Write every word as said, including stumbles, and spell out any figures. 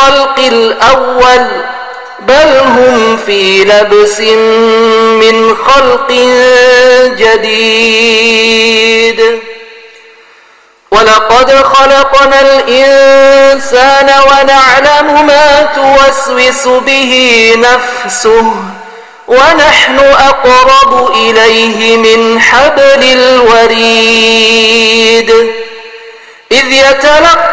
الخلق الأول بل هم في لبس من خلق جديد ولقد خلقنا الإنسان ونعلم ما توسوس به نفسه ونحن أقرب إليه من حبل الوريد إذ يتلقى